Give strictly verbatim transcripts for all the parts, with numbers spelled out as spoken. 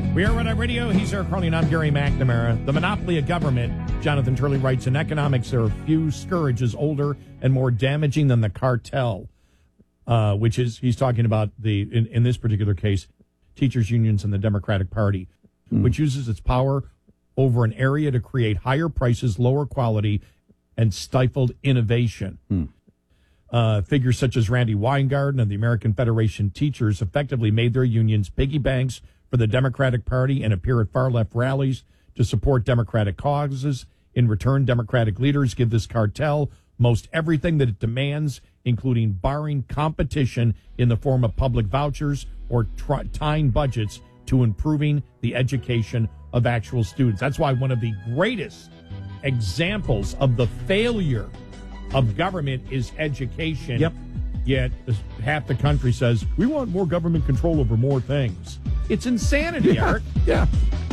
We are Red Eye Radio. He's Eric Carly, and I'm Gary McNamara. The monopoly of government, Jonathan Turley writes, in economics, there are few scourges older and more damaging than the cartel, uh, which is, he's talking about, the in, in this particular case, teachers' unions and the Democratic Party, mm. which uses its power over an area to create higher prices, lower quality, and stifled innovation. Mm. Uh, figures such as Randy Weingarten and the American Federation of Teachers effectively made their unions piggy banks for the Democratic Party and appear at far-left rallies to support Democratic causes. In return, Democratic leaders give this cartel most everything that it demands, including barring competition in the form of public vouchers or tr- tying budgets to improving the education of actual students. That's why one of the greatest examples of the failure of government is education. Yep. Yet half the country says, we want more government control over more things. It's insanity, yeah. Eric. Yeah.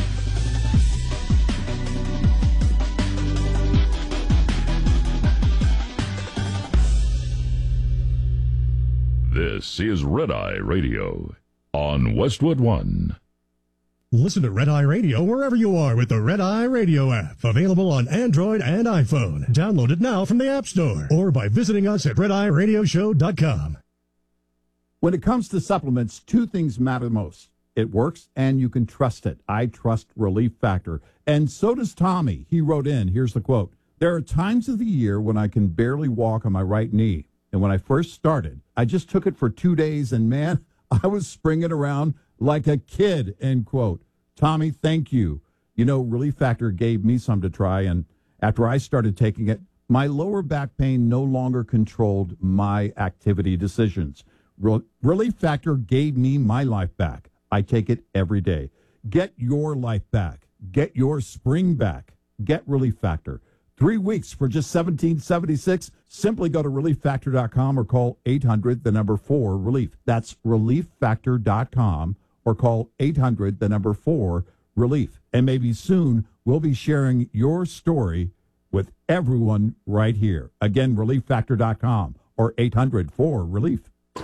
This is Red Eye Radio on Westwood One. Listen to Red Eye Radio wherever you are with the Red Eye Radio app. Available on Android and iPhone. Download it now from the App Store or by visiting us at red eye radio show dot com. When it comes to supplements, two things matter most. It works, and you can trust it. I trust Relief Factor. And so does Tommy. He wrote in, here's the quote, "There are times of the year when I can barely walk on my right knee. And when I first started, I just took it for two days, and man, I was springing around like a kid," end quote. Tommy, thank you. You know, Relief Factor gave me some to try, and after I started taking it, my lower back pain no longer controlled my activity decisions. Re- Relief Factor gave me my life back. I take it every day. Get your life back. Get your spring back. Get Relief Factor. Three weeks for just seventeen dollars and seventy-six cents. Simply go to relief factor dot com or call eight hundred, the number four, relief. That's relief factor dot com or call eight hundred, the number four, relief. And maybe soon we'll be sharing your story with everyone right here. Again, relief factor dot com or eight hundred, four, relief.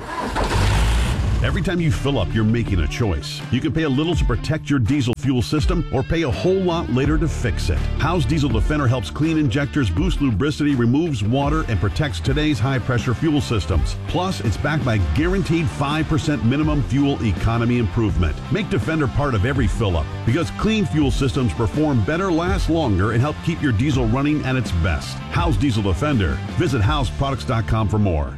Every time you fill up, you're making a choice. You can pay a little to protect your diesel fuel system or pay a whole lot later to fix it. How's Diesel Defender helps clean injectors, boost lubricity, removes water, and protects today's high-pressure fuel systems. Plus, it's backed by guaranteed five percent minimum fuel economy improvement. Make Defender part of every fill-up because clean fuel systems perform better, last longer, and help keep your diesel running at its best. How's Diesel Defender? Visit house products dot com for more.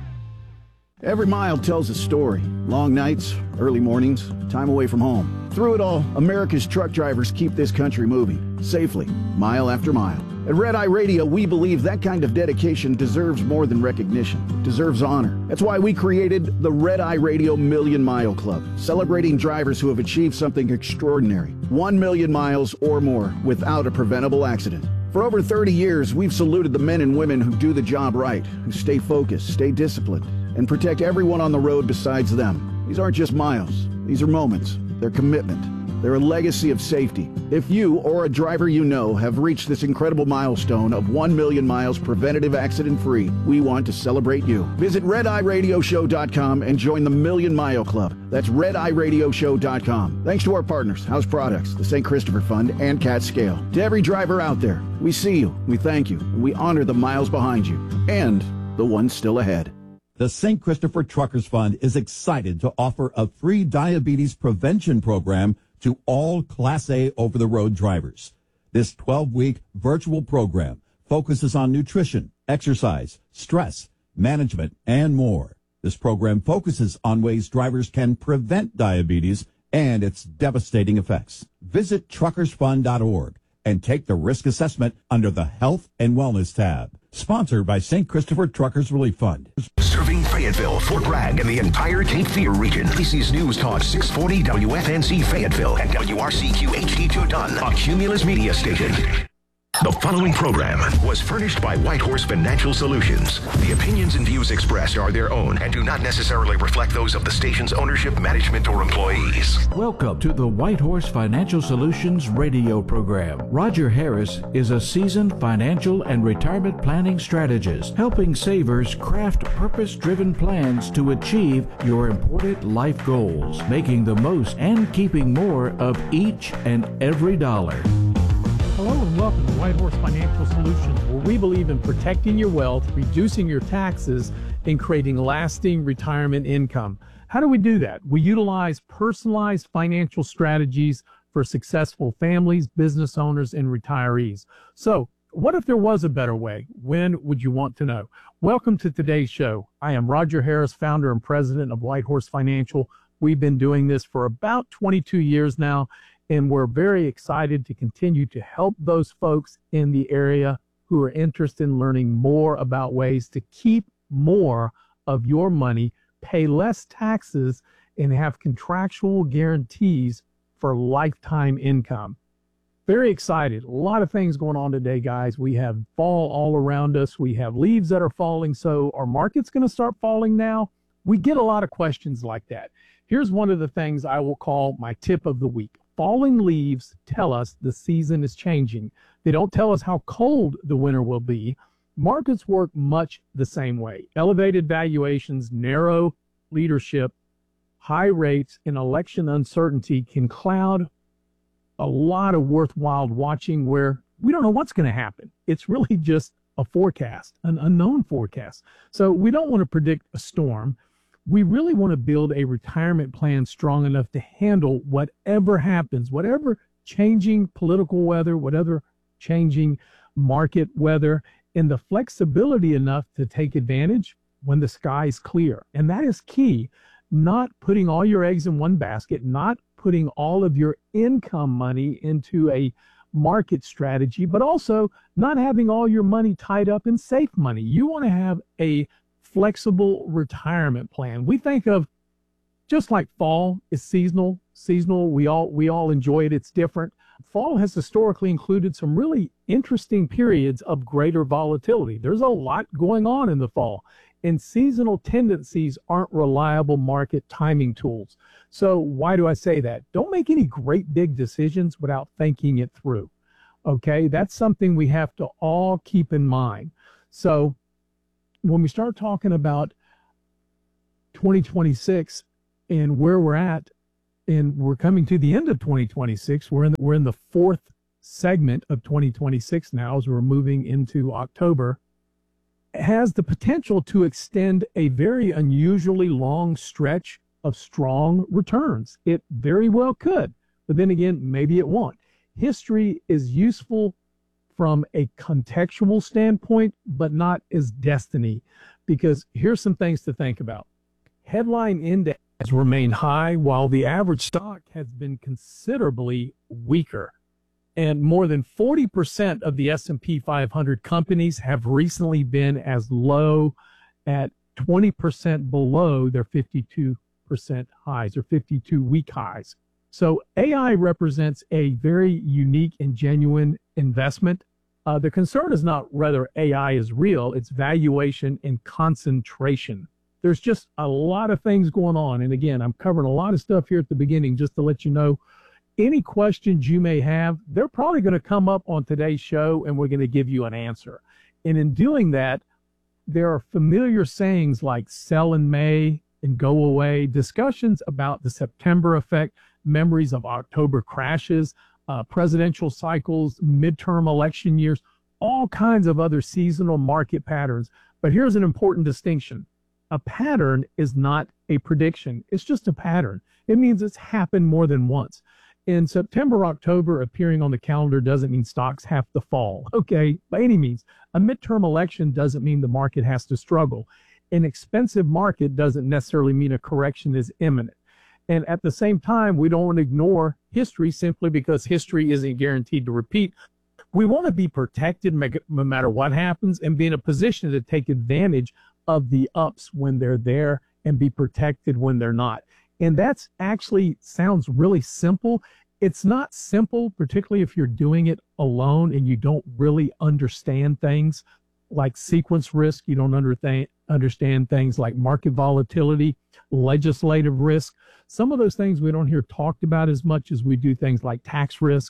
Every mile tells a story. Long nights, early mornings, time away from home. Through it all, America's truck drivers keep this country moving, safely, mile after mile. At Red Eye Radio, we believe that kind of dedication deserves more than recognition. It deserves honor. That's why we created the Red Eye Radio Million Mile Club, celebrating drivers who have achieved something extraordinary. One million miles or more without a preventable accident. For over thirty years, we've saluted the men and women who do the job right, who stay focused, stay disciplined, and protect everyone on the road besides them. These aren't just miles. These are moments. They're commitment. They're a legacy of safety. If you or a driver you know have reached this incredible milestone of one million miles preventative accident-free, we want to celebrate you. Visit red eye radio show dot com and join the Million Mile Club. That's red eye radio show dot com. Thanks to our partners, House Products, the Saint Christopher Fund, and Cat Scale. To every driver out there, we see you, we thank you, and we honor the miles behind you, and the ones still ahead. The Saint Christopher Truckers Fund is excited to offer a free diabetes prevention program to all Class A over-the-road drivers. This twelve-week virtual program focuses on nutrition, exercise, stress, management, and more. This program focuses on ways drivers can prevent diabetes and its devastating effects. Visit truckers fund dot org and take the risk assessment under the Health and Wellness tab. Sponsored by Saint Christopher Truckers Relief Fund. Serving Fayetteville, Fort Bragg, and the entire Cape Fear region. This is News Talk six forty W F N C Fayetteville and W R C Q H D two Dunn, a Cumulus media station. The following program was furnished by Whitehorse Financial Solutions. The opinions and views expressed are their own and do not necessarily reflect those of the station's ownership, management, or employees. Welcome to the Whitehorse Financial Solutions radio program. Roger Harris is a seasoned financial and retirement planning strategist, helping savers craft purpose-driven plans to achieve your important life goals, making the most and keeping more of each and every dollar. Hello and welcome to Whitehorse Financial Solutions, where we believe in protecting your wealth, reducing your taxes, and creating lasting retirement income. How do we do that? We utilize personalized financial strategies for successful families, business owners, and retirees. So, what if there was a better way? When would you want to know? Welcome to today's show. I am Roger Harris, founder and president of Whitehorse Financial. We've been doing this for about twenty-two years now, and we're very excited to continue to help those folks in the area who are interested in learning more about ways to keep more of your money, pay less taxes, and have contractual guarantees for lifetime income. Very excited. A lot of things going on today, guys. We have fall all around us. We have leaves that are falling. So are markets going to start falling now? We get a lot of questions like that. Here's one of the things I will call my tip of the week. Falling leaves tell us the season is changing. They don't tell us how cold the winter will be. Markets work much the same way. Elevated valuations, narrow leadership, high rates, and election uncertainty can cloud a lot of worthwhile watching where we don't know what's going to happen. It's really just a forecast, an unknown forecast. So we don't want to predict a storm. We really want to build a retirement plan strong enough to handle whatever happens, whatever changing political weather, whatever changing market weather, and the flexibility enough to take advantage when the sky is clear. And that is key, not putting all your eggs in one basket, not putting all of your income money into a market strategy, but also not having all your money tied up in safe money. You want to have a flexible retirement plan. We think of just like fall is seasonal, seasonal. We all, we all enjoy it. It's different. Fall has historically included some really interesting periods of greater volatility. There's a lot going on in the fall, and seasonal tendencies aren't reliable market timing tools. So why do I say that? Don't make any great big decisions without thinking it through. Okay. That's something we have to all keep in mind. So when we start talking about twenty twenty-six and where we're at, and we're coming to the end of twenty twenty-six, we're in the, we're in the fourth segment of twenty twenty-six now as we're moving into October, it has the potential to extend a very unusually long stretch of strong returns. It very well could, but then again, maybe it won't. History is useful from a contextual standpoint, but not as destiny, because here's some things to think about. Headline index has remained high while the average stock has been considerably weaker. And more than forty percent of the S and P five hundred companies have recently been as low at twenty percent below their fifty-two percent highs or fifty-two week highs. So A I represents a very unique and genuine investment. Uh, the concern is not whether A I is real, it's valuation and concentration. There's just a lot of things going on. And again, I'm covering a lot of stuff here at the beginning just to let you know any questions you may have, they're probably going to come up on today's show and we're going to give you an answer. And in doing that, there are familiar sayings like sell in May and go away, discussions about the September effect, memories of October crashes, uh, presidential cycles, midterm election years, all kinds of other seasonal market patterns. But here's an important distinction. A pattern is not a prediction. It's just a pattern. It means it's happened more than once. In September, October, appearing on the calendar doesn't mean stocks have to fall, okay, by any means. A midterm election doesn't mean the market has to struggle. An expensive market doesn't necessarily mean a correction is imminent. And at the same time, we don't want to ignore history simply because history isn't guaranteed to repeat. We want to be protected no matter what happens and be in a position to take advantage of the ups when they're there and be protected when they're not. And that's actually sounds really simple. It's not simple, particularly if you're doing it alone and you don't really understand things like sequence risk. You don't understand understand things like market volatility, legislative risk. Some of those things we don't hear talked about as much as we do things like tax risk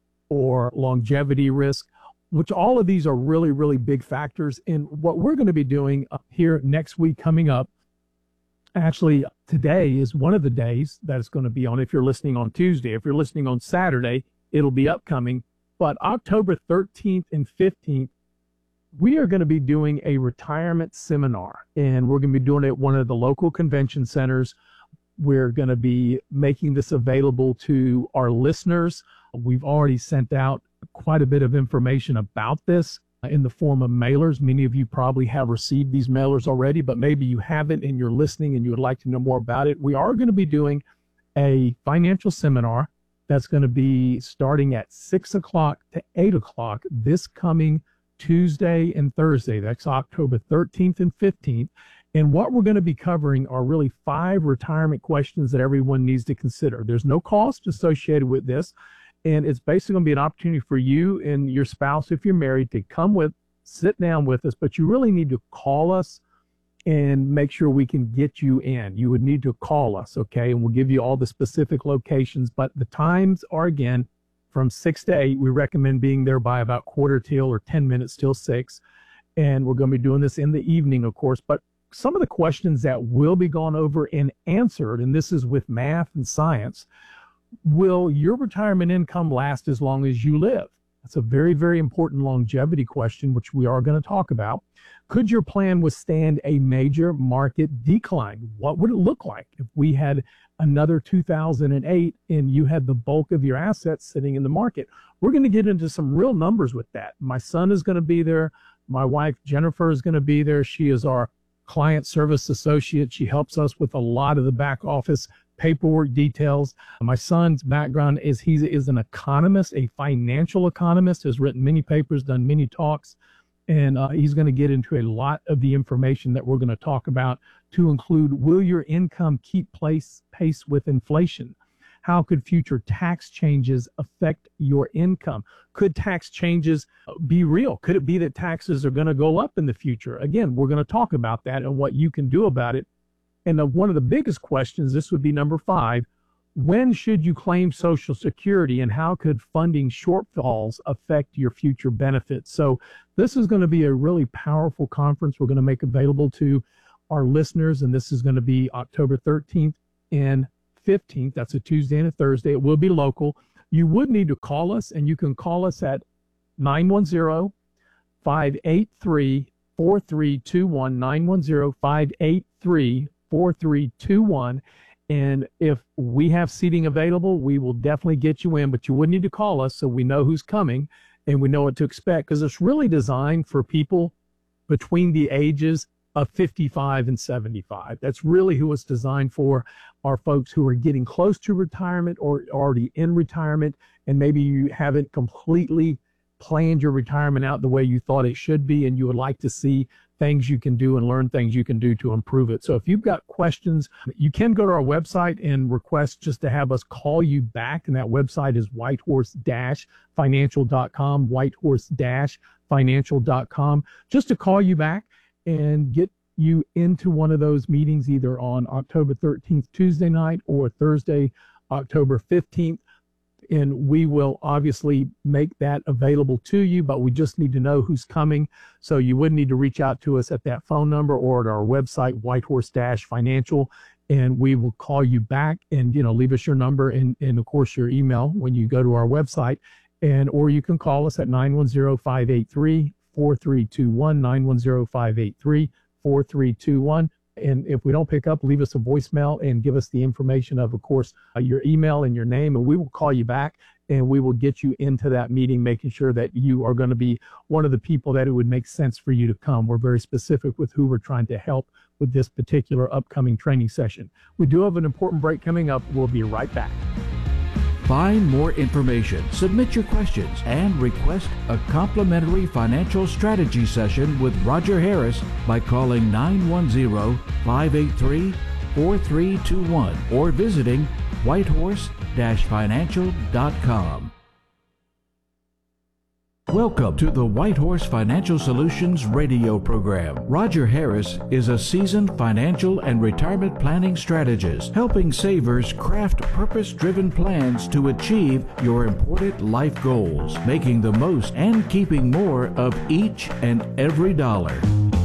or longevity risk, which all of these are really, really big factors. And what we're going to be doing here next week coming up, actually today is one of the days that it's going to be on. If you're listening on Tuesday, if you're listening on Saturday, it'll be upcoming. But October thirteenth and fifteenth, we are going to be doing a retirement seminar, and we're going to be doing it at one of the local convention centers. We're going to be making this available to our listeners. We've already sent out quite a bit of information about this in the form of mailers. Many of you probably have received these mailers already, but maybe you haven't and you're listening and you would like to know more about it. We are going to be doing a financial seminar that's going to be starting at six o'clock to eight o'clock this coming Tuesday and Thursday. That's October thirteenth and fifteenth. And what we're going to be covering are really five retirement questions that everyone needs to consider. There's no cost associated with this. And it's basically going to be an opportunity for you and your spouse, if you're married, to come with, sit down with us. But you really need to call us and make sure we can get you in. You would need to call us, okay? And we'll give you all the specific locations. But the times are, again, from six to eight. We recommend being there by about quarter till or ten minutes till six. And we're going to be doing this in the evening, of course. But some of the questions that will be gone over and answered, and this is with math and science, will your retirement income last as long as you live? That's a very, very important longevity question, which we are going to talk about. Could your plan withstand a major market decline? What would it look like if we had another two thousand eight and you had the bulk of your assets sitting in the market? We're going to get into some real numbers with that. My son is going to be there. My wife, Jennifer, is going to be there. She is our client service associate. She helps us with a lot of the back office paperwork details. My son's background is he is an economist, a financial economist, has written many papers, done many talks, and uh, he's going to get into a lot of the information that we're going to talk about, to include, will your income keep pace, pace with inflation? How could future tax changes affect your income? Could tax changes be real? Could it be that taxes are going to go up in the future? Again, we're going to talk about that and what you can do about it. And uh, one of the biggest questions, this would be number five, when should you claim Social Security, and how could funding shortfalls affect your future benefits? So this is going to be a really powerful conference we're going to make available to our listeners, and this is going to be October thirteenth and fifteenth. That's a Tuesday and a Thursday. It will be local. You would need to call us, and you can call us at nine one zero, five eight three, four three two one, nine one zero, five eight three, four three two one. And if we have seating available, we will definitely get you in, but you would need to call us so we know who's coming and we know what to expect, because it's really designed for people between the ages of fifty-five and seventy-five. That's really who it's designed for, are folks who are getting close to retirement or already in retirement, and maybe you haven't completely planned your retirement out the way you thought it should be, and you would like to see things you can do and learn things you can do to improve it. So if you've got questions, you can go to our website and request just to have us call you back. And that website is whitehorse dash financial dot com, whitehorse dash financial dot com, just to call you back and get you into one of those meetings, either on October thirteenth, Tuesday night, or Thursday, October fifteenth. And we will obviously make that available to you, but we just need to know who's coming. So you would need to reach out to us at that phone number or at our website, whitehorse dash financial, and we will call you back and, you know, leave us your number and, and of course, your email when you go to our website. And, or you can call us at nine one zero, five eight three, four three two one, nine one zero, five eight three, four three two one. And if we don't pick up, leave us a voicemail and give us the information of, of course, uh, your email and your name, and we will call you back and we will get you into that meeting, making sure that you are going to be one of the people that it would make sense for you to come. We're very specific with who we're trying to help with this particular upcoming training session. We do have an important break coming up. We'll be right back. Find more information, submit your questions, and request a complimentary financial strategy session with Roger Harris by calling nine one zero, five eight three, four three two one or visiting whitehorse dash financial dot com. Welcome to the Whitehorse Financial Solutions radio program. Roger Harris is a seasoned financial and retirement planning strategist, helping savers craft purpose-driven plans to achieve your important life goals, making the most and keeping more of each and every dollar.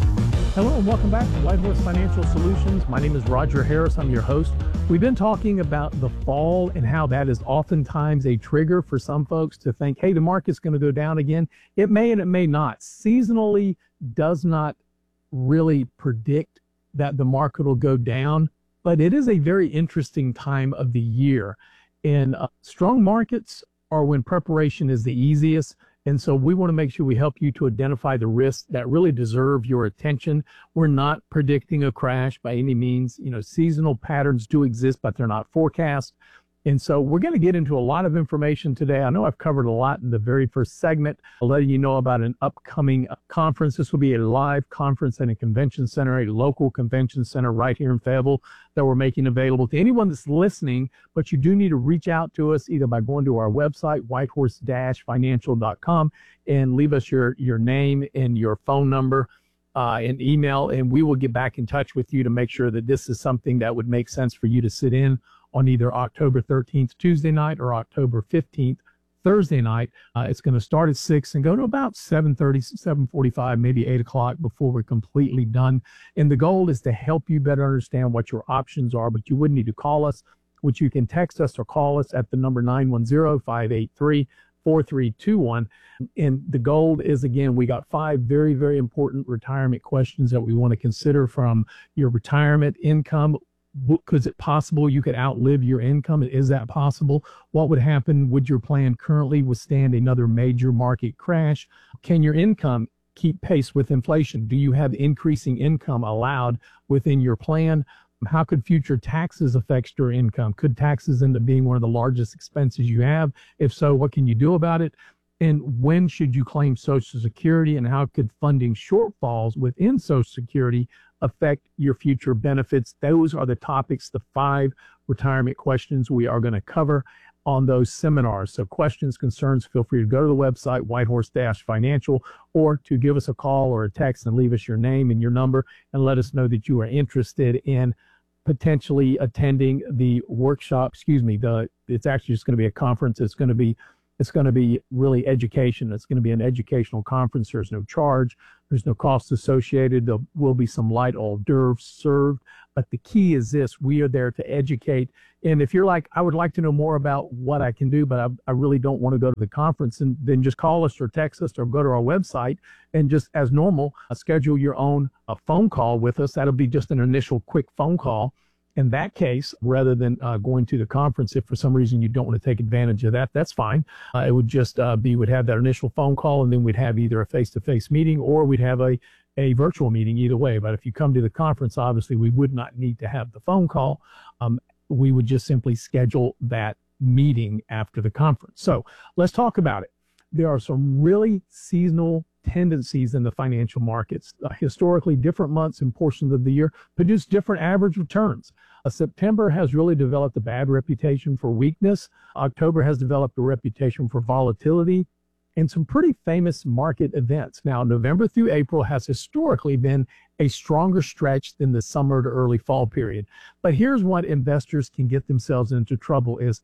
Hello and welcome back to Whitehorse Financial Solutions. My name is Roger Harris. I'm your host. We've been talking about the fall and how that is oftentimes a trigger for some folks to think, hey, the market's going to go down again. It may and it may not. Seasonally does not really predict that the market will go down, but it is a very interesting time of the year. And uh, strong markets are when preparation is the easiest. And so we want to make sure we help you to identify the risks that really deserve your attention. We're not predicting a crash by any means. You know, seasonal patterns do exist, but they're not forecast. And so we're going to get into a lot of information today. I know I've covered a lot in the very first segment. I'll let you know about an upcoming conference. This will be a live conference at a convention center, a local convention center right here in Fayetteville that we're making available to anyone that's listening. But you do need to reach out to us either by going to our website, whitehorse dash financial dot com, and leave us your, your name and your phone number uh, and email, and we will get back in touch with you to make sure that this is something that would make sense for you to sit in on either October thirteenth, Tuesday night, or October fifteenth, Thursday night. Uh, it's going to start at six and go to about seven thirty, seven forty-five, maybe eight o'clock before we're completely done. And the goal is to help you better understand what your options are, but you wouldn't need to call us, which you can text us or call us at the number nine one zero, five eight three, four three two one. And the goal is, again, we got five very, very important retirement questions that we want to consider, from your retirement income. Is it possible you could outlive your income? Is that possible? What would happen? Would your plan currently withstand another major market crash? Can your income keep pace with inflation? Do you have increasing income allowed within your plan? How could future taxes affect your income? Could taxes end up being one of the largest expenses you have? If so, what can you do about it? And when should you claim Social Security, and how could funding shortfalls within Social Security affect your future benefits? Those are the topics, the five retirement questions we are going to cover on those seminars. So questions, concerns, feel free to go to the website, whitehorse dash financial, or to give us a call or a text and leave us your name and your number and let us know that you are interested in potentially attending the workshop. Excuse me, the it's actually just going to be a conference. It's going to be It's going to be really education. It's going to be an educational conference. There's no charge. There's no cost associated. There will be some light hors d'oeuvres served. But the key is this: we are there to educate. And if you're like, I would like to know more about what I can do, but I, I really don't want to go to the conference, and then just call us or text us or go to our website and just, as normal, uh, schedule your own uh, phone call with us. That'll be just an initial quick phone call. In that case, rather than uh, going to the conference, if for some reason you don't want to take advantage of that, that's fine. Uh, it would just uh, be, we'd have that initial phone call, and then we'd have either a face-to-face meeting or we'd have a, a virtual meeting, either way. But if you come to the conference, obviously we would not need to have the phone call. Um, we would just simply schedule that meeting after the conference. So let's talk about it. There are some really seasonal tendencies in the financial markets. Uh, historically, different months and portions of the year produce different average returns. Uh, September has really developed a bad reputation for weakness. October has developed a reputation for volatility and some pretty famous market events. Now, November through April has historically been a stronger stretch than the summer to early fall period. But here's what investors can get themselves into trouble is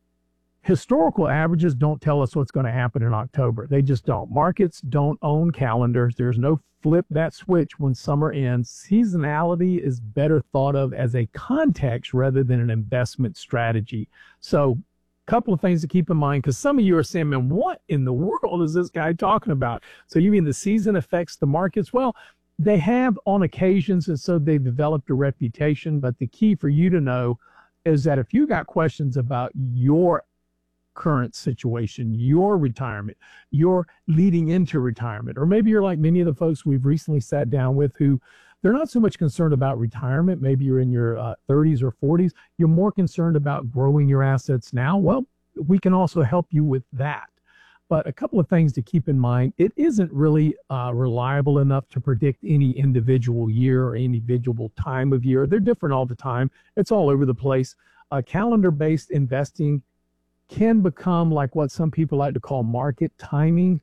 historical averages don't tell us what's going to happen in October. They just don't. Markets don't own calendars. There's no flip that switch when summer ends. Seasonality is better thought of as a context rather than an investment strategy. So a couple of things to keep in mind, because some of you are saying, man, what in the world is this guy talking about? So you mean the season affects the markets? Well, they have on occasions, and so they've developed a reputation. But the key for you to know is that if you got questions about your current situation, your retirement, your leading into retirement, or maybe you're like many of the folks we've recently sat down with who they're not so much concerned about retirement. Maybe you're in your uh, thirties or forties. You're more concerned about growing your assets now. Well, we can also help you with that. But a couple of things to keep in mind: it isn't really uh, reliable enough to predict any individual year or individual time of year. They're different all the time. It's all over the place. uh, calendar-based investing can become like what some people like to call market timing.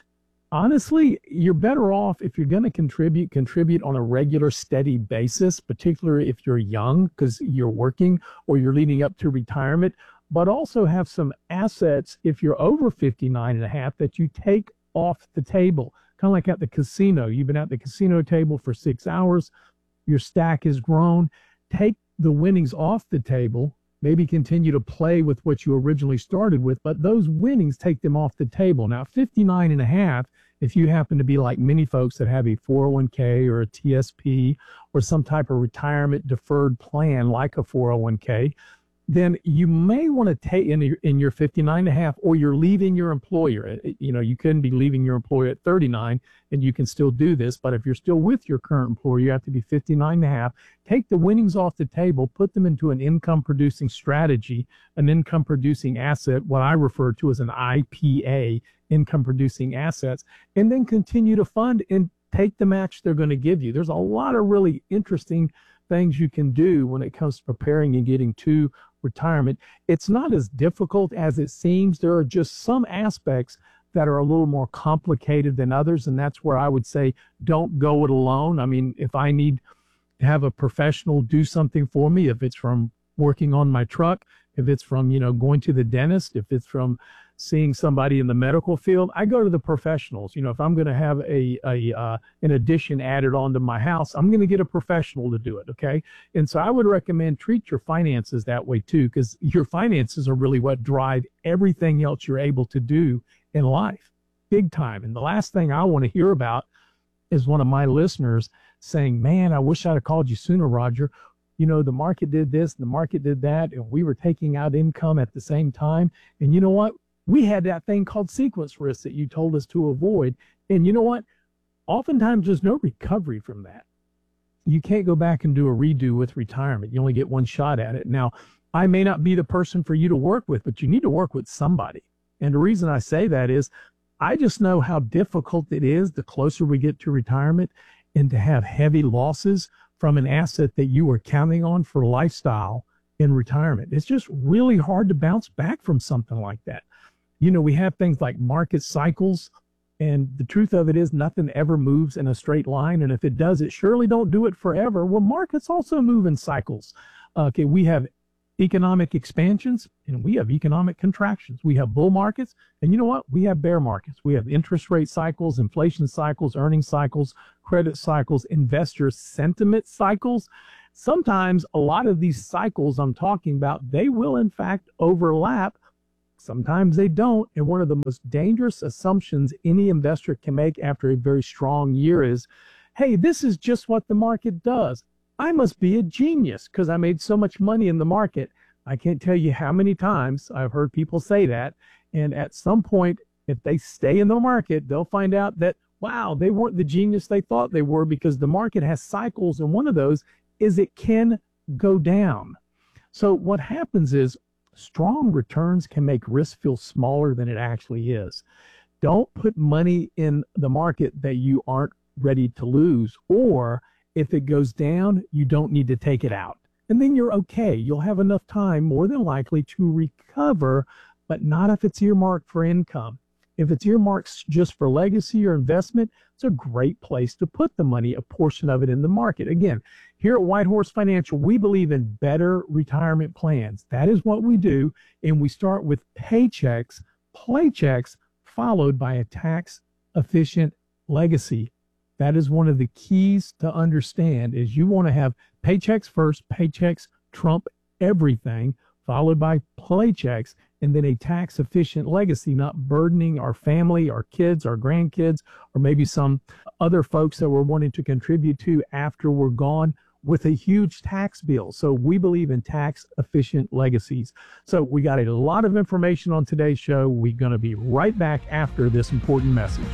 Honestly, you're better off if you're going to contribute, contribute on a regular, steady basis, particularly if you're young because you're working or you're leading up to retirement, but also have some assets if you're over fifty-nine and a half that you take off the table. Kind of like at the casino. You've been at the casino table for six hours. Your stack has grown. Take the winnings off the table. Maybe continue to play with what you originally started with, but those winnings, take them off the table. Now, fifty-nine and a half, if you happen to be like many folks that have a four oh one k or a T S P or some type of retirement deferred plan like a four oh one k, then you may want to take in your, in your fifty-nine and a half, or you're leaving your employer. You know, you couldn't be leaving your employer at thirty-nine and you can still do this. But if you're still with your current employer, you have to be fifty-nine and a half. Take the winnings off the table, put them into an income producing strategy, an income producing asset, what I refer to as an I P A, income producing assets, and then continue to fund and take the match they're going to give you. There's a lot of really interesting things you can do when it comes to preparing and getting to retirement. It's not as difficult as it seems. There are just some aspects that are a little more complicated than others, and that's where I would say don't go it alone. I mean, if I need to have a professional do something for me, if it's from working on my truck, if it's from, you know, going to the dentist, if it's from seeing somebody in the medical field, I go to the professionals. You know, if I'm going to have a, a uh, an addition added onto my house, I'm going to get a professional to do it. Okay. And so I would recommend treat your finances that way too, because your finances are really what drive everything else you're able to do in life, big time. And the last thing I want to hear about is one of my listeners saying, man, I wish I'd have called you sooner, Roger. You know, the market did this, and the market did that, and we were taking out income at the same time. And you know what? We had that thing called sequence risk that you told us to avoid. And you know what? Oftentimes there's no recovery from that. You can't go back and do a redo with retirement. You only get one shot at it. Now, I may not be the person for you to work with, but you need to work with somebody. And the reason I say that is I just know how difficult it is the closer we get to retirement, and to have heavy losses from an asset that you were counting on for lifestyle in retirement. It's just really hard to bounce back from something like that. You know, we have things like market cycles, and the truth of it is nothing ever moves in a straight line. And if it does, it surely don't do it forever. Well, markets also move in cycles. Okay, we have economic expansions and we have economic contractions. We have bull markets, and you know what? We have bear markets. We have interest rate cycles, inflation cycles, earnings cycles, credit cycles, investor sentiment cycles. Sometimes a lot of these cycles I'm talking about, they will in fact overlap. Sometimes they don't. And one of the most dangerous assumptions any investor can make after a very strong year is, hey, this is just what the market does. I must be a genius because I made so much money in the market. I can't tell you how many times I've heard people say that. And at some point, if they stay in the market, they'll find out that, wow, they weren't the genius they thought they were, because the market has cycles. And one of those is it can go down. So what happens is strong returns can make risk feel smaller than it actually is. Don't put money in the market that you aren't ready to lose, or if it goes down, you don't need to take it out. And then you're okay. You'll have enough time, more than likely, to recover, but not if it's earmarked for income. If it's earmarked just for legacy or investment, it's a great place to put the money, a portion of it in the market. Again, here at Whitehorse Financial, we believe in better retirement plans. That is what we do. And we start with paychecks, playchecks, followed by a tax-efficient legacy. That is one of the keys to understand, is you want to have paychecks first, paychecks trump everything, followed by playchecks, and then a tax-efficient legacy, not burdening our family, our kids, our grandkids, or maybe some other folks that we're wanting to contribute to after we're gone with a huge tax bill. So we believe in tax-efficient legacies. So we got a lot of information on today's show. We're going to be right back after this important message.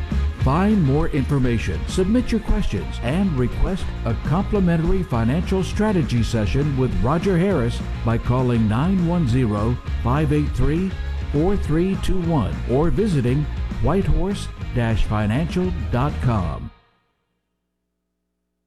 Find more information, submit your questions, and request a complimentary financial strategy session with Roger Harris by calling nine one zero, five eight three, four three two one or visiting whitehorse dash financial dot com.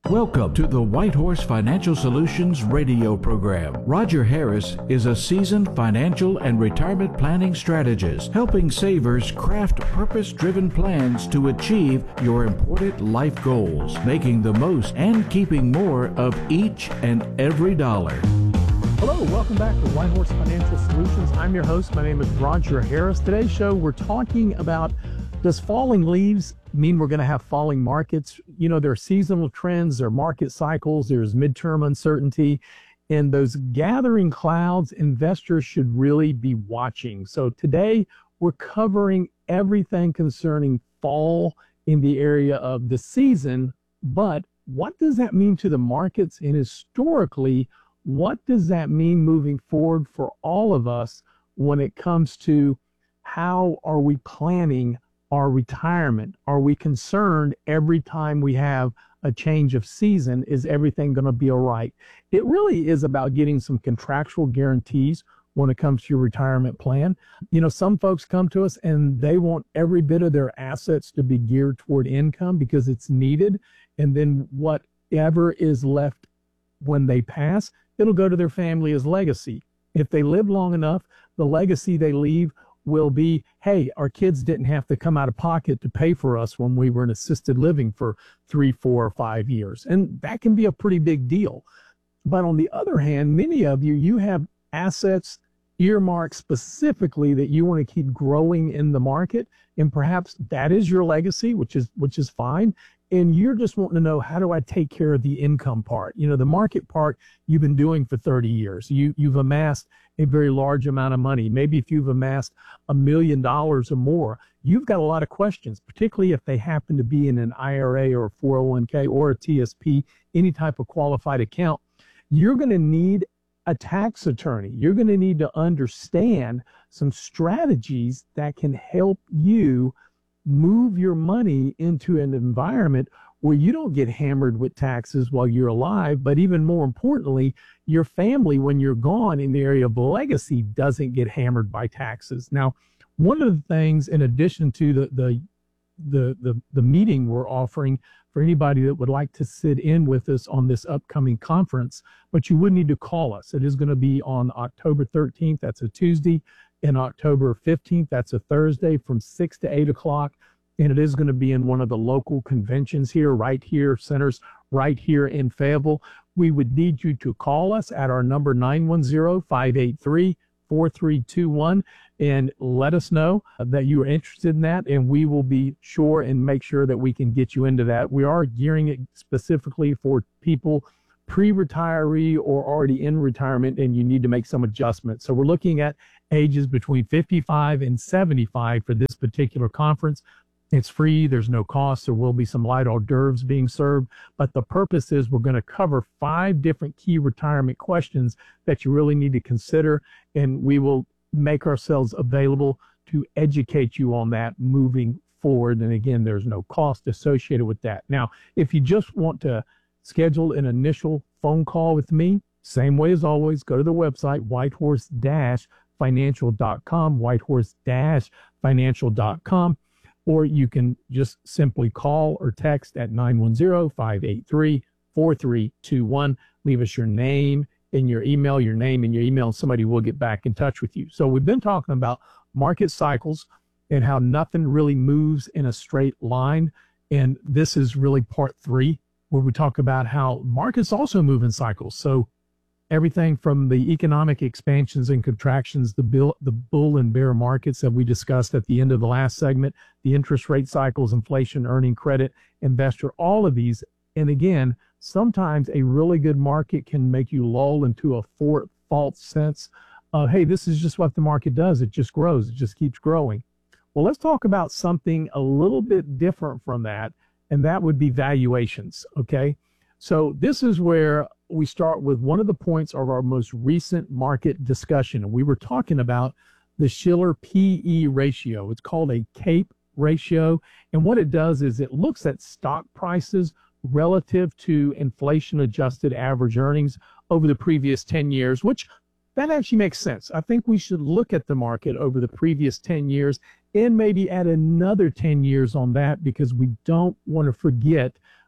Welcome to the White Horse Financial Solutions radio program. Roger Harris is a seasoned financial and retirement planning strategist, helping savers craft purpose-driven plans to achieve your important life goals, making the most and keeping more of each and every dollar. Hello, welcome back to White Horse Financial Solutions. I'm your host. My name is Roger Harris. Today's show, we're talking about, does falling leaves mean we're going to have falling markets? You know, there are seasonal trends, there are market cycles, there's midterm uncertainty, and those gathering clouds investors should really be watching. So today we're covering everything concerning fall in the area of the season, but what does that mean to the markets? And historically, what does that mean moving forward for all of us when it comes to how are we planning our retirement? Are we concerned every time we have a change of season? Is everything going to be all right? It really is about getting some contractual guarantees when it comes to your retirement plan. You know, some folks come to us and they want every bit of their assets to be geared toward income because it's needed. And then whatever is left when they pass, it'll go to their family as legacy. If they live long enough, the legacy they leave will be, hey, our kids didn't have to come out of pocket to pay for us when we were in assisted living for three, four, or five years. And that can be a pretty big deal. But on the other hand, many of you, you have assets earmarked specifically that you want to keep growing in the market. And perhaps that is your legacy, which is which is fine. And you're just wanting to know, how do I take care of the income part? You know, the market part you've been doing for thirty years. You, you've amassed a very large amount of money. Maybe if you've amassed a million dollars or more, you've got a lot of questions, particularly if they happen to be in an I R A or a four oh one k or a T S P, any type of qualified account. You're going to need a tax attorney. You're going to need to understand some strategies that can help you move your money into an environment where you don't get hammered with taxes while you're alive, but even more importantly, your family, when you're gone in the area of legacy, doesn't get hammered by taxes. Now, one of the things, in addition to the the the the, the meeting we're offering for anybody that would like to sit in with us on this upcoming conference, but you would need to call us. It is going to be on October thirteenth, that's a Tuesday, and October fifteenth, that's a Thursday, from six to eight o'clock. And it is going to be in one of the local conventions here, right here, centers right here in Fayetteville. We would need you to call us at our number nine one zero, five eight three, four three two one and let us know that you are interested in that. And we will be sure and make sure that we can get you into that. We are gearing it specifically for people pre-retiree or already in retirement, and you need to make some adjustments. So we're looking at ages between fifty-five and seventy-five for this particular conference. It's free. There's no cost. There will be some light hors d'oeuvres being served. But the purpose is we're going to cover five different key retirement questions that you really need to consider, and we will make ourselves available to educate you on that moving forward. And again, there's no cost associated with that. Now, if you just want to schedule an initial phone call with me, same way as always, go to the website, whitehorse dash financial dot com, whitehorse dash financial dot com. Or you can just simply call or text at nine one zero, five eight three, four three two one. Leave us your name and your email, your name and your email, and somebody will get back in touch with you. So we've been talking about market cycles and how nothing really moves in a straight line. And this is really part three, where we talk about how markets also move in cycles. So everything from the economic expansions and contractions, the bull, the bull and bear markets that we discussed at the end of the last segment, the interest rate cycles, inflation, earning credit, investor, all of these. And again, sometimes a really good market can make you lull into a for, false sense of, hey, this is just what the market does. It just grows. It just keeps growing. Well, let's talk about something a little bit different from that, and that would be valuations, okay? So this is where we start with one of the points of our most recent market discussion. And we were talking about the Shiller P E ratio. It's called a CAPE ratio. And what it does is it looks at stock prices relative to inflation adjusted average earnings over the previous ten years, which that actually makes sense. I think we should look at the market over the previous ten years and maybe add another ten years on that, because we don't want to forget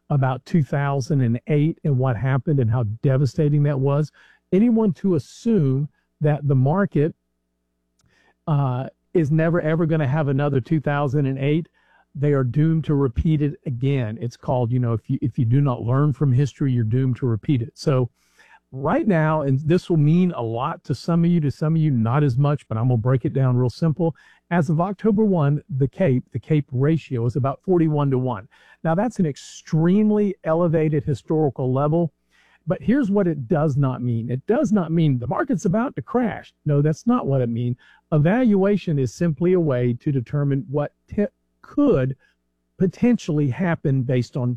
about two thousand eight and what happened and how devastating that was, anyone to assume that the market uh, is never, ever going to have another two thousand eight, they are doomed to repeat it again. It's called, you know, if you, if you do not learn from history, you're doomed to repeat it. So right now, and this will mean a lot to some of you, to some of you, not as much, but I'm going to break it down real simple. As of October first, the CAPE, the CAPE ratio is about forty-one to one. Now, that's an extremely elevated historical level, but here's what it does not mean. It does not mean the market's about to crash. No, that's not what it means. Evaluation is simply a way to determine what t- could potentially happen based on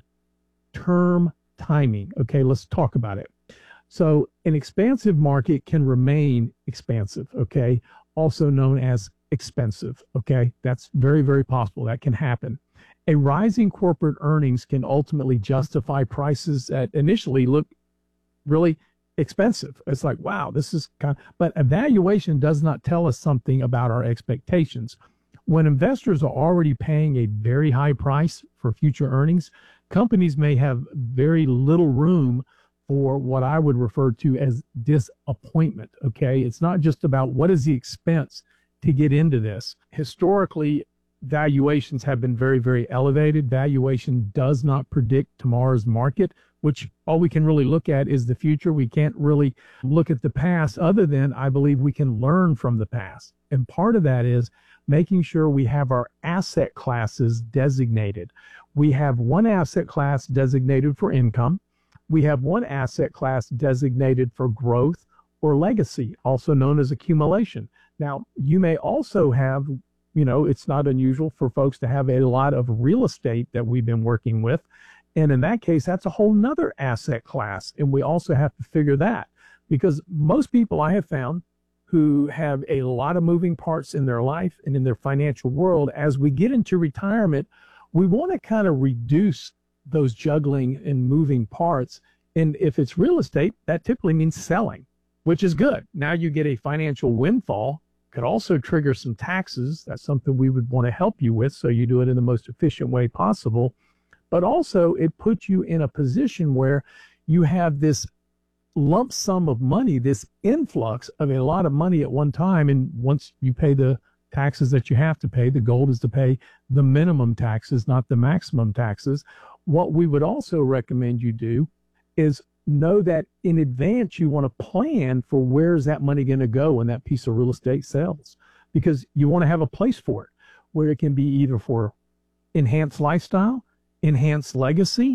term timing. Okay, let's talk about it. So an expansive market can remain expansive, okay, also known as expensive, okay? That's very, very possible. That can happen. A rising corporate earnings can ultimately justify prices that initially look really expensive. It's like, wow, this is kind of, but evaluation does not tell us something about our expectations. When investors are already paying a very high price for future earnings, companies may have very little room for what I would refer to as disappointment, okay? It's not just about what is the expense to get into this. Historically, valuations have been very, very elevated. Valuation does not predict tomorrow's market, which all we can really look at is the future. We can't really look at the past other than I believe we can learn from the past. And part of that is making sure we have our asset classes designated. We have one asset class designated for income. We have one asset class designated for growth or legacy, also known as accumulation. Now, you may also have, you know, it's not unusual for folks to have a lot of real estate that we've been working with. And in that case, that's a whole nother asset class. And we also have to figure that, because most people I have found who have a lot of moving parts in their life and in their financial world, as we get into retirement, we want to kind of reduce those juggling and moving parts. And if it's real estate, that typically means selling, which is good. Now you get a financial windfall, could also trigger some taxes. That's something we would want to help you with, so you do it in the most efficient way possible. But also it puts you in a position where you have this lump sum of money, this influx of a lot of money at one time. And once you pay the taxes that you have to pay, the goal is to pay the minimum taxes, not the maximum taxes. What we would also recommend you do is know that in advance you want to plan for where's that money going to go when that piece of real estate sells, because you want to have a place for it where it can be either for enhanced lifestyle, enhanced legacy,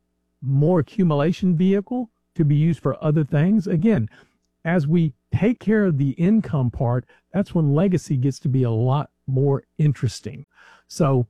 more accumulation vehicle to be used for other things. Again, as we take care of the income part, that's when legacy gets to be a lot more interesting. So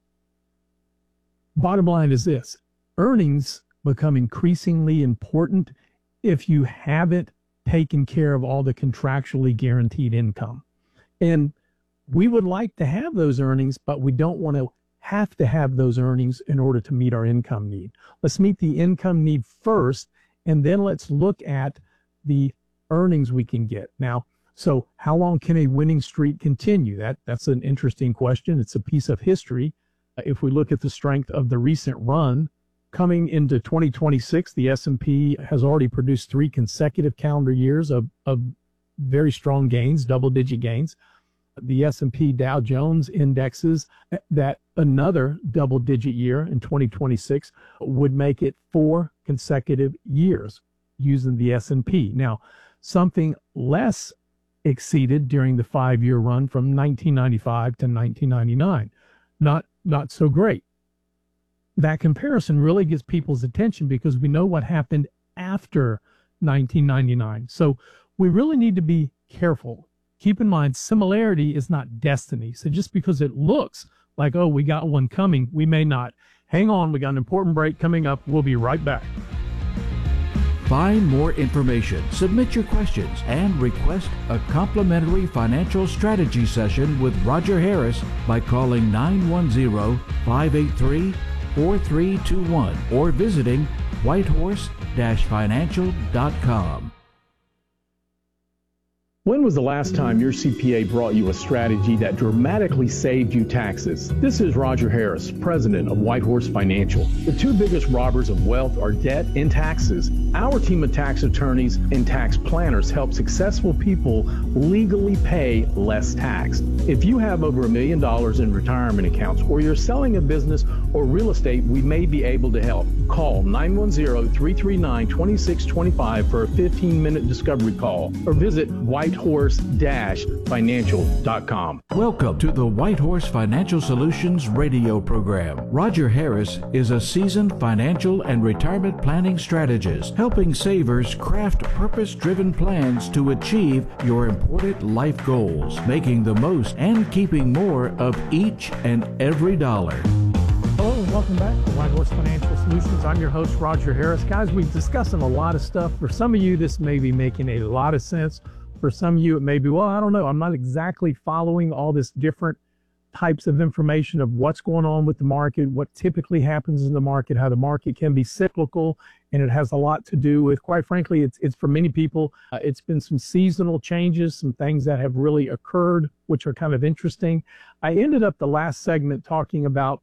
bottom line is this: earnings become increasingly important if you haven't taken care of all the contractually guaranteed income. And we would like to have those earnings, but we don't want to have to have those earnings in order to meet our income need. Let's meet the income need first, and then let's look at the earnings we can get. Now, so how long can a winning streak continue? That that's an interesting question. It's a piece of history. If we look at the strength of the recent run, coming into twenty twenty-six, the S and P has already produced three consecutive calendar years of, of very strong gains, double-digit gains. The S and P Dow Jones indexes, that another double-digit year in twenty twenty-six would make it four consecutive years using the S and P. Now, something less exceeded during the five-year run from nineteen ninety-five to nineteen ninety-nine. Not, not so great. That comparison really gets people's attention because we know what happened after nineteen ninety-nine. So we really need to be careful. Keep in mind, similarity is not destiny. So just because it looks like, oh, we got one coming, we may not. Hang on, we got an important break coming up. We'll be right back. Find more information, submit your questions, and request a complimentary financial strategy session with Roger Harris by calling nine one zero, five eight three, four three two one or visiting whitehorse dash financial dot com. When was the last time your C P A brought you a strategy that dramatically saved you taxes? This is Roger Harris, president of Whitehorse Financial. The two biggest robbers of wealth are debt and taxes. Our team of tax attorneys and tax planners help successful people legally pay less tax. If you have over a million dollars in retirement accounts, or you're selling a business or real estate, we may be able to help. Call nine one zero, three three nine, two six two five for a fifteen minute discovery call, or visit white whitehorse dash financial dot com. Welcome to the Whitehorse Financial Solutions radio program. Roger Harris is a seasoned financial and retirement planning strategist, helping savers craft purpose-driven plans to achieve your important life goals, making the most and keeping more of each and every dollar. Hello and welcome back to Whitehorse Financial Solutions. I'm your host, Roger Harris. Guys, we've discussed a lot of stuff. For some of you, this may be making a lot of sense. For some of you, it may be, well, I don't know. I'm not exactly following all this different types of information of what's going on with the market, what typically happens in the market, how the market can be cyclical, and it has a lot to do with, quite frankly, it's it's for many people, uh, it's been some seasonal changes, some things that have really occurred, which are kind of interesting. I ended up the last segment talking about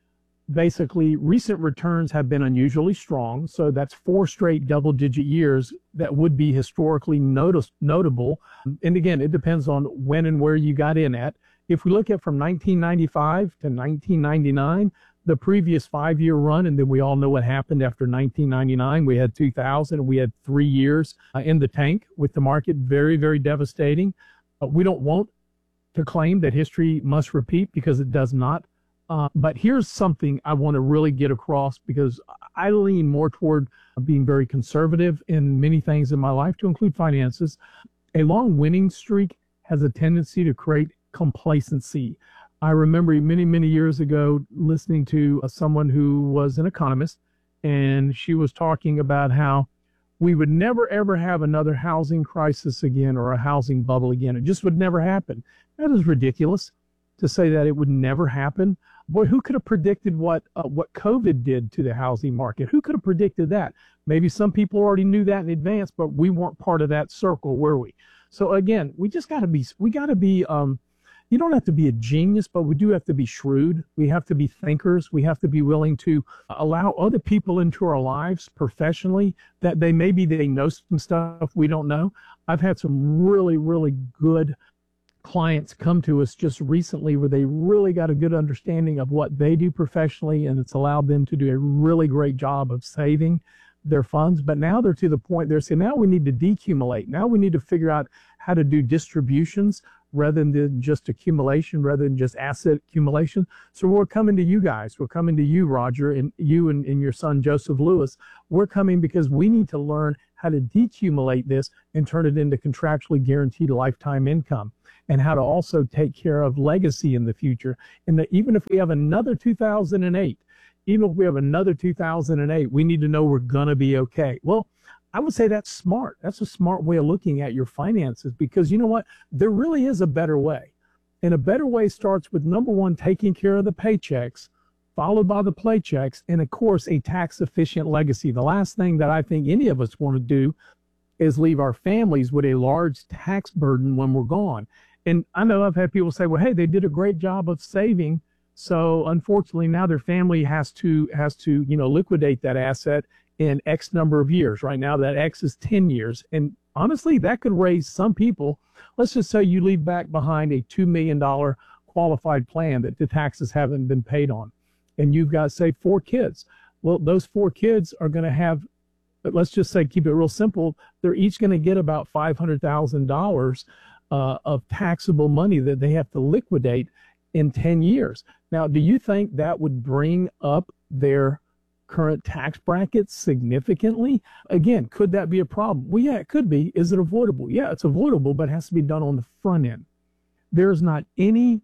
basically recent returns have been unusually strong. So that's four straight double digit years that would be historically notice, notable. And again, it depends on when and where you got in at. If we look at from nineteen ninety-five to nineteen ninety-nine, the previous five year run, and then we all know what happened after nineteen ninety-nine. We had two thousand, we had three years uh, in the tank with the market, very, very devastating. Uh, we don't want to claim that history must repeat, because it does not. Uh, but here's something I want to really get across, because I lean more toward being very conservative in many things in my life, to include finances. A long winning streak has a tendency to create complacency. I remember many, many years ago listening to uh, someone who was an economist, and she was talking about how we would never, ever have another housing crisis again, or a housing bubble again. It just would never happen. That is ridiculous to say that it would never happen. Boy, who could have predicted what uh, what COVID did to the housing market? Who could have predicted that? Maybe some people already knew that in advance, but we weren't part of that circle, were we? So again, we just got to be, we got to be, um, you don't have to be a genius, but we do have to be shrewd. We have to be thinkers. We have to be willing to allow other people into our lives professionally that they maybe they know some stuff we don't know. I've had some really, really good clients come to us just recently where they really got a good understanding of what they do professionally, and it's allowed them to do a really great job of saving their funds. But now they're to the point they're saying, now we need to decumulate. Now we need to figure out how to do distributions rather than just accumulation, rather than just asset accumulation. So we're coming to you guys. We're coming to you, Roger, and you and, and your son, Joseph Lewis. We're coming because we need to learn how to decumulate this and turn it into contractually guaranteed lifetime income, and how to also take care of legacy in the future. And that even if we have another two thousand eight, even if we have another two thousand eight, we need to know we're going to be okay. Well, I would say that's smart. That's a smart way of looking at your finances, because you know what? There really is a better way. And a better way starts with, number one, taking care of the paychecks, followed by the playchecks, and of course, a tax efficient legacy. The last thing that I think any of us want to do is leave our families with a large tax burden when we're gone. And I know I've had people say, well, hey, they did a great job of saving, so unfortunately now their family has to has to, you know, liquidate that asset in X number of years. Right now that X is ten years. And honestly, that could raise some people. Let's just say you leave back behind a two million dollars qualified plan that the taxes haven't been paid on, and you've got, say, four kids. Well, those four kids are going to have, let's just say, keep it real simple, they're each going to get about five hundred thousand dollars uh, of taxable money that they have to liquidate in ten years. Now, do you think that would bring up their current tax brackets significantly? Again, could that be a problem? Well, yeah, it could be. Is it avoidable? Yeah, it's avoidable, but it has to be done on the front end. There's not anything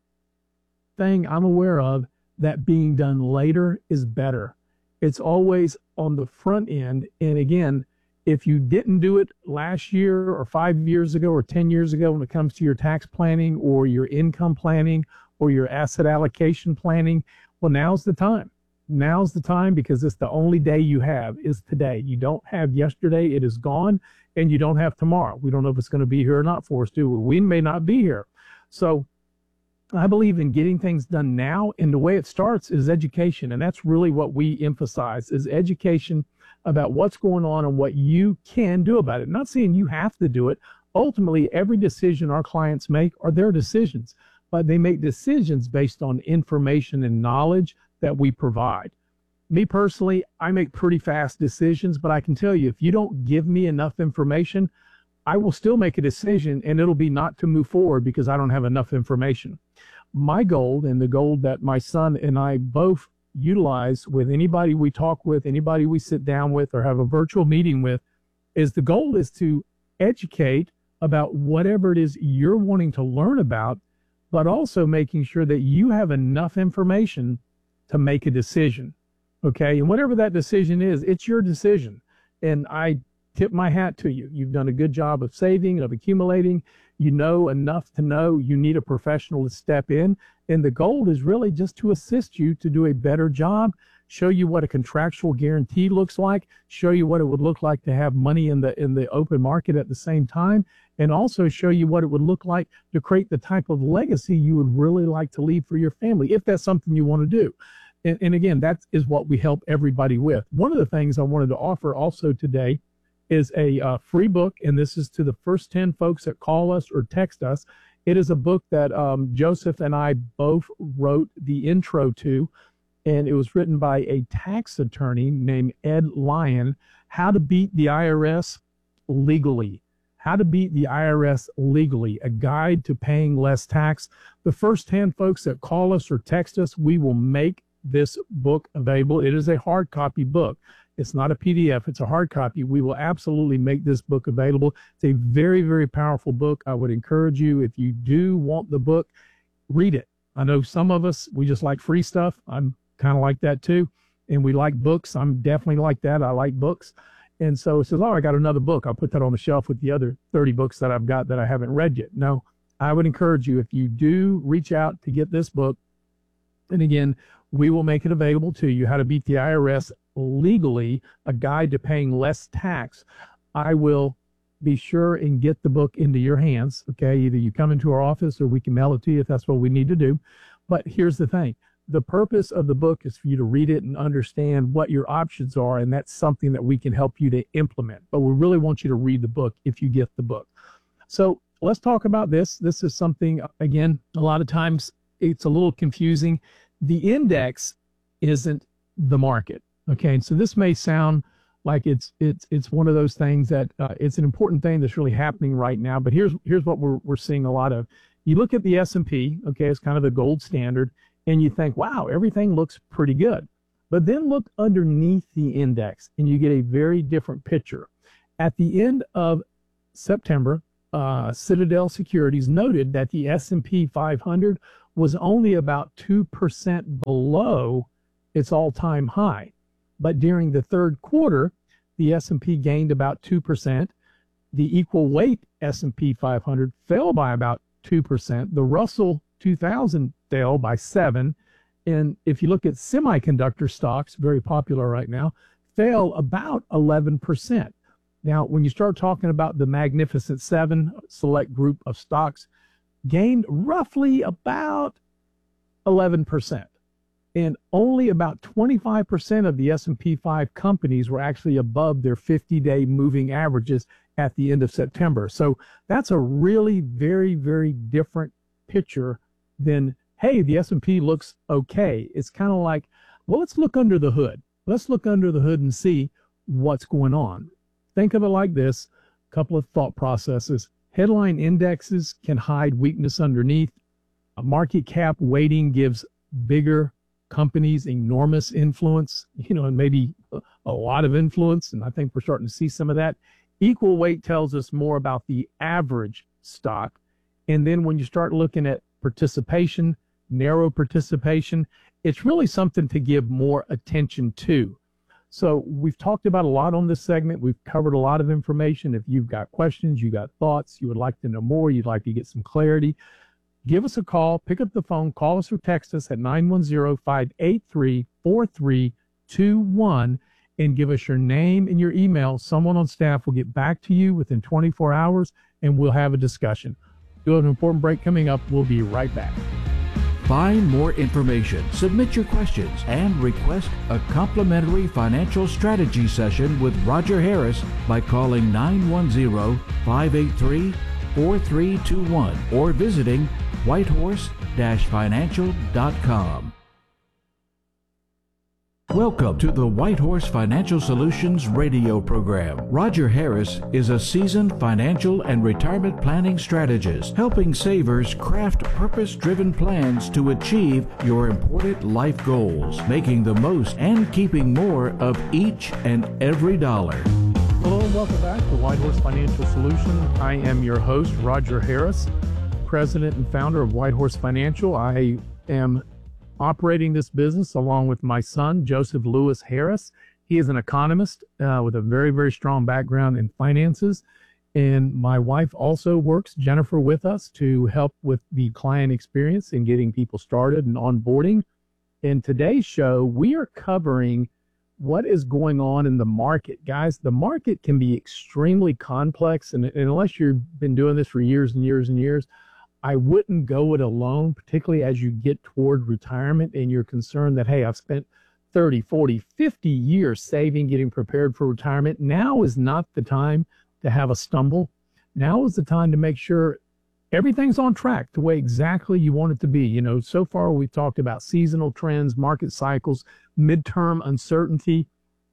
I'm aware of that being done later is better. It's always on the front end. And again, if you didn't do it last year or five years ago or ten years ago when it comes to your tax planning or your income planning or your asset allocation planning, well, now's the time. Now's the time, because it's the only day you have is today. You don't have yesterday. It is gone, and you don't have tomorrow. We don't know if it's going to be here or not for us, do we? We may not be here. So I believe in getting things done now, and the way it starts is education, and that's really what we emphasize, is education about what's going on and what you can do about it. Not saying you have to do it. Ultimately, every decision our clients make are their decisions, but they make decisions based on information and knowledge that we provide. Me personally, I make pretty fast decisions, but I can tell you, if you don't give me enough information, I will still make a decision, and it'll be not to move forward because I don't have enough information. My goal, and the goal that my son and I both utilize with anybody we talk with, anybody we sit down with or have a virtual meeting with, is the goal is to educate about whatever it is you're wanting to learn about, but also making sure that you have enough information to make a decision. Okay. And whatever that decision is, it's your decision. And I tip my hat to you. You've done a good job of saving, of accumulating. You know enough to know you need a professional to step in. And the goal is really just to assist you to do a better job, show you what a contractual guarantee looks like, show you what it would look like to have money in the in the open market at the same time, and also show you what it would look like to create the type of legacy you would really like to leave for your family, if that's something you want to do. And, and again, that is what we help everybody with. One of the things I wanted to offer also today is a uh, free book, and this is to the first ten folks that call us or text us. It is a book that um, Joseph and I both wrote the intro to, and it was written by a tax attorney named Ed Lyon, How to Beat the I R S Legally. How to Beat the I R S Legally, a guide to paying less tax. The first ten folks that call us or text us, we will make this book available. It is a hard copy book. It's not a P D F. It's a hard copy. We will absolutely make this book available. It's a very, very powerful book. I would encourage you, if you do want the book, read it. I know some of us, we just like free stuff. I'm kind of like that too. And we like books. I'm definitely like that. I like books. And so it says, oh, I got another book. I'll put that on the shelf with the other thirty books that I've got that I haven't read yet. No, I would encourage you, if you do reach out to get this book, and again, we will make it available to you, How to Beat the I R S Legally, a guide to paying less tax. I will be sure and get the book into your hands. Okay. Either you come into our office or we can mail it to you if that's what we need to do. But here's the thing. The purpose of the book is for you to read it and understand what your options are. And that's something that we can help you to implement. But we really want you to read the book if you get the book. So let's talk about this. This is something, again, a lot of times it's a little confusing. The index isn't the market. Okay, and so this may sound like it's it's it's one of those things that uh, it's an important thing that's really happening right now. But here's here's what we're we're seeing a lot of. You look at the S and P, okay, it's kind of the gold standard, and you think, wow, everything looks pretty good. But then look underneath the index, and you get a very different picture. At the end of September, uh, Citadel Securities noted that the S and P five hundred was only about two percent below its all-time high. But during the third quarter, the S and P gained about two percent. The equal weight S and P five hundred fell by about two percent. The Russell two thousand fell by seven. And if you look at semiconductor stocks, very popular right now, fell about eleven percent. Now, when you start talking about the Magnificent Seven, select group of stocks, gained roughly about eleven percent. And only about twenty-five percent of the S and P five companies were actually above their fifty-day moving averages at the end of September. So that's a really very, very different picture than, hey, the S and P looks okay. It's kind of like, well, let's look under the hood. Let's look under the hood and see what's going on. Think of it like this, a couple of thought processes. Headline indexes can hide weakness underneath. A market cap weighting gives bigger companies enormous influence, you know, and maybe a lot of influence. And I think we're starting to see some of that. Equal weight tells us more about the average stock. And then when you start looking at participation, narrow participation, it's really something to give more attention to. So we've talked about a lot on this segment. We've covered a lot of information. If you've got questions, you got thoughts, you would like to know more, you'd like to get some clarity, give us a call, pick up the phone, call us or text us at nine one zero, five eight three, four three two one and give us your name and your email. Someone on staff will get back to you within twenty-four hours and we'll have a discussion. We'll have an important break coming up. We'll be right back. Find more information, submit your questions, and request a complimentary financial strategy session with Roger Harris by calling nine one zero, five eight three, four three two one or visiting whitehorse dash financial dot com. Welcome to the Whitehorse Financial Solutions radio program. Roger Harris is a seasoned financial and retirement planning strategist, helping savers craft purpose-driven plans to achieve your important life goals, making the most and keeping more of each and every dollar. Hello and welcome back to Whitehorse Financial Solutions. I am your host, Roger Harris, president and founder of Whitehorse Financial. I am operating this business along with my son, Joseph Lewis Harris. He is an economist uh, with a very, very strong background in finances. And my wife also works, Jennifer, with us to help with the client experience and getting people started and onboarding. In today's show, we are covering what is going on in the market. Guys, the market can be extremely complex. And, and unless you've been doing this for years and years and years, I wouldn't go it alone, particularly as you get toward retirement and you're concerned that, hey, I've spent thirty, forty, fifty years saving, getting prepared for retirement. Now is not the time to have a stumble. Now is the time to make sure everything's on track the way exactly you want it to be. You know, so far we've talked about seasonal trends, market cycles, midterm uncertainty.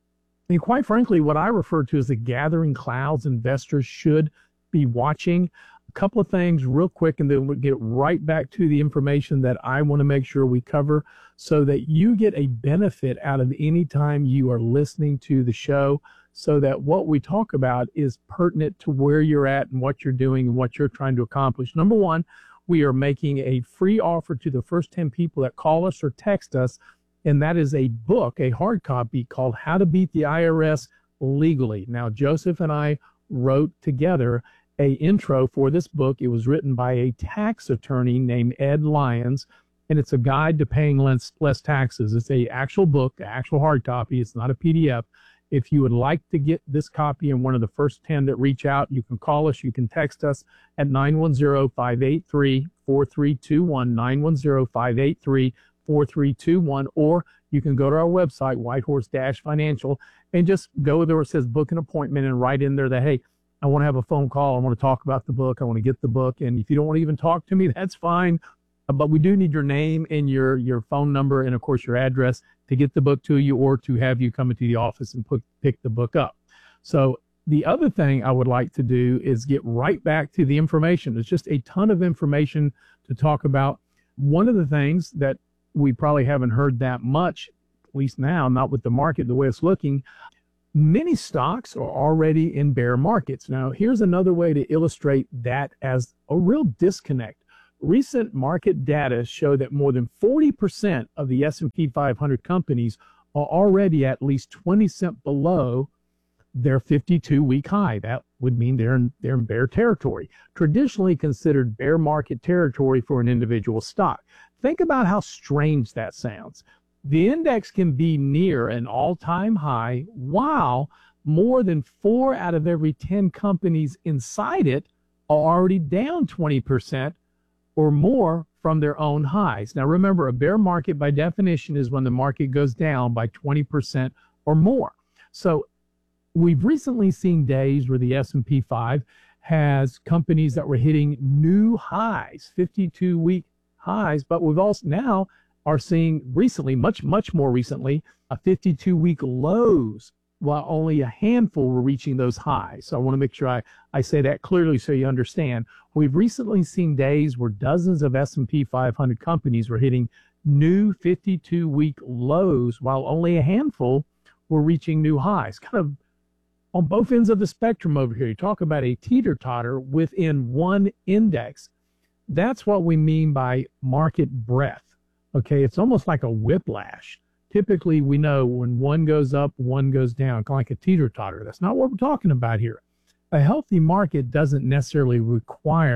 And quite frankly, what I refer to as the gathering clouds investors should be watching. A couple of things real quick, and then we'll get right back to the information that I want to make sure we cover so that you get a benefit out of any time you are listening to the show, so that what we talk about is pertinent to where you're at and what you're doing and what you're trying to accomplish. Number one, we are making a free offer to the first ten people that call us or text us, and that is a book, a hard copy called How to Beat the I R S Legally. Now, Joseph and I wrote together a intro for this book. It was written by a tax attorney named Ed Lyons, and it's a guide to paying less, less taxes. It's a actual book, an actual hard copy. It's not a P D F. If you would like to get this copy and one of the first ten that reach out, you can call us, you can text us at nine one zero, five eight three, four three two one, nine one zero, five eight three, four three two one, or you can go to our website, whitehorse dash financial, and just go there where it says book an appointment and write in there that, hey, I want to have a phone call. I want to talk about the book. I want to get the book. And if you don't want to even talk to me, that's fine. But we do need your name and your, your phone number and, of course, your address to get the book to you or to have you come into the office and put, pick the book up. So the other thing I would like to do is get right back to the information. There's just a ton of information to talk about. One of the things that we probably haven't heard that much, at least now, not with the market the way it's looking, many stocks are already in bear markets. Now, here's another way to illustrate that as a real disconnect. Recent market data show that more than forty percent of the S and P five hundred companies are already at least twenty cents below their fifty-two week high. That would mean they're in, they're in bear territory, traditionally considered bear market territory for an individual stock. Think about how strange that sounds. The index can be near an all-time high while more than four out of every ten companies inside it are already down twenty percent or more from their own highs. Now, remember, a bear market by definition is when the market goes down by twenty percent or more. So we've recently seen days where the S and P five has companies that were hitting new highs, fifty-two week highs, but we've also now are seeing recently, much, much more recently, a fifty-two week lows, while only a handful were reaching those highs. So I want to make sure I, I say that clearly so you understand. We've recently seen days where dozens of S and P five hundred companies were hitting new fifty-two week lows, while only a handful were reaching new highs. Kind of on both ends of the spectrum over here. You talk about a teeter-totter within one index. That's what we mean by market breadth. Okay, it's almost like a whiplash. Typically, we know when one goes up, one goes down, kind of like a teeter-totter. That's not what we're talking about here. A healthy market doesn't necessarily require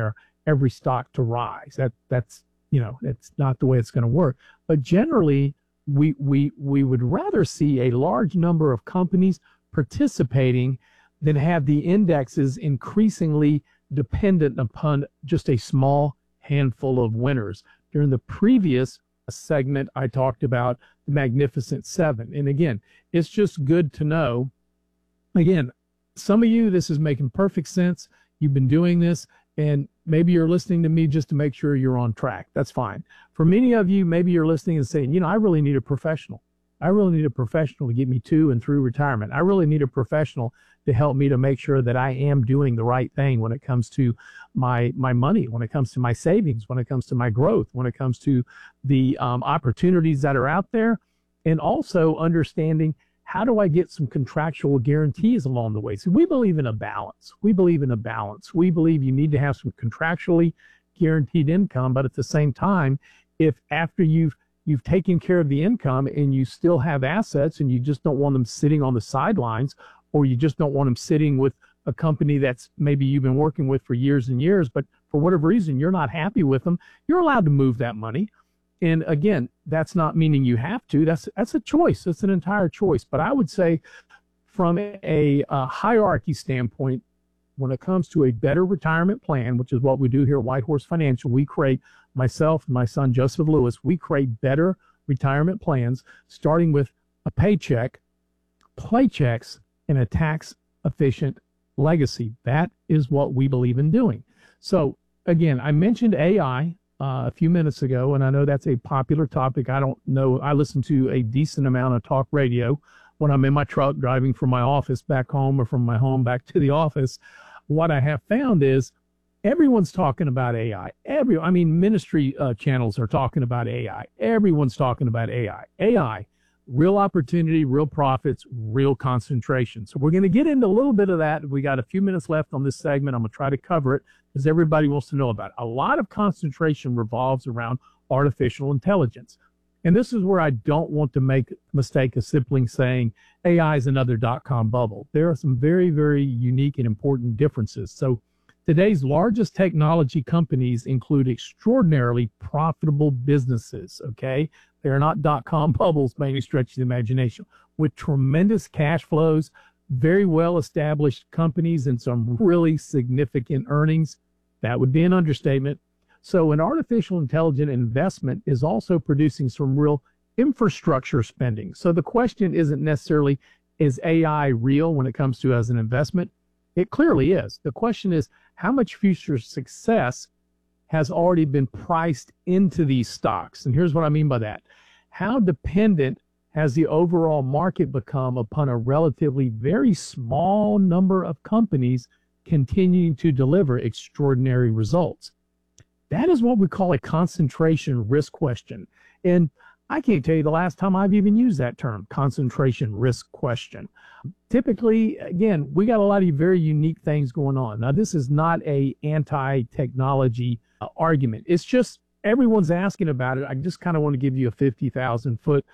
every stock to rise. That that's you know, it's not the way it's going to work. But generally, we we we would rather see a large number of companies participating than have the indexes increasingly dependent upon just a small handful of winners. During the previous segment, I talked about the Magnificent Seven. And again, it's just good to know. Again, some of you, this is making perfect sense. You've been doing this, and maybe you're listening to me just to make sure you're on track. That's fine. For many of you, maybe you're listening and saying, you know, I really need a professional. I really need a professional to get me to and through retirement. I really need a professional to help me to make sure that I am doing the right thing when it comes to my my money, when it comes to my savings, when it comes to my growth, when it comes to the um, opportunities that are out there, and also understanding how do I get some contractual guarantees along the way. So we believe in a balance. We believe in a balance. We believe you need to have some contractually guaranteed income, but at the same time, if after you've you've taken care of the income and you still have assets and you just don't want them sitting on the sidelines, or you just don't want them sitting with a company that's maybe you've been working with for years and years, but for whatever reason, you're not happy with them, you're allowed to move that money. And again, that's not meaning you have to. That's that's a choice. It's an entire choice. But I would say from a, a hierarchy standpoint, when it comes to a better retirement plan, which is what we do here at White Horse Financial, we create, myself and my son Joseph Lewis, we create better retirement plans, starting with a paycheck, paychecks, and a tax-efficient legacy. That is what we believe in doing. So again, I mentioned A I uh, a few minutes ago, and I know that's a popular topic. I don't know. I listen to a decent amount of talk radio when I'm in my truck driving from my office back home or from my home back to the office. What I have found is everyone's talking about A I. Every, I mean, ministry uh, channels are talking about A I. Everyone's talking about A I. A I, real opportunity, real profits, real concentration. So we're going to get into a little bit of that. We got a few minutes left on this segment. I'm going to try to cover it because everybody wants to know about it. A lot of concentration revolves around artificial intelligence. And this is where I don't want to make a mistake of simply saying A I is another dot-com bubble. There are some very, very unique and important differences. So today's largest technology companies include extraordinarily profitable businesses, okay? They are not dot-com bubbles by any stretch of the imagination, with tremendous cash flows, very well-established companies, and some really significant earnings. That would be an understatement. So an artificial intelligence investment is also producing some real infrastructure spending. So the question isn't necessarily, is A I real when it comes to as an investment? It clearly is. The question is, how much future success has already been priced into these stocks? And here's what I mean by that. How dependent has the overall market become upon a relatively very small number of companies continuing to deliver extraordinary results? That is what we call a concentration risk question. And I can't tell you the last time I've even used that term, concentration risk question. Typically, again, we got a lot of very unique things going on. Now, this is not a anti-technology uh, argument. It's just everyone's asking about it. I just kind of want to give you a fifty thousand foot